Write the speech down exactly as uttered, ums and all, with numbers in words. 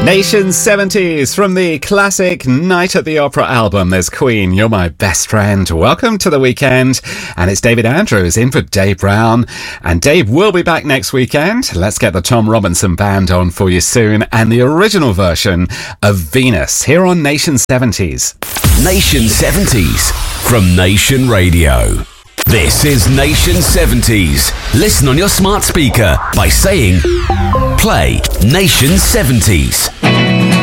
Nation seventies from the classic Night at the Opera album. There's Queen, You're My Best Friend. Welcome to the weekend. And it's David Andrews in for Dave Brown. And Dave will be back next weekend. Let's get the Tom Robinson Band on for you soon. And the original version of Venus here on Nation seventies. Nation seventies from Nation Radio. This is Nation seventies. Listen on your smart speaker by saying, play Nation seventies.